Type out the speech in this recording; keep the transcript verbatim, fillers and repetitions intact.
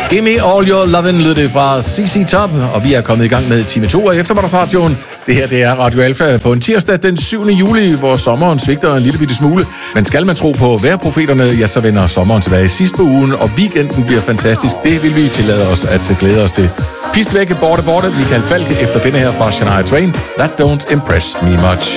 Give me all your lovin' lød det fra C C Top, og vi er kommet i gang med time to af eftermiddagsradioen. Det her, det er Radio Alfa på en tirsdag den syvende juli, hvor sommeren svigter en lille bitte smule. Men skal man tro på vejrprofeterne, ja, så vender sommeren tilbage sidst på ugen, og weekenden bliver fantastisk. Det vil vi tillade os at glæde os til. Pist væk, borte, borte, Michael Falk efter denne her fra Shania Twain. That don't impress me much.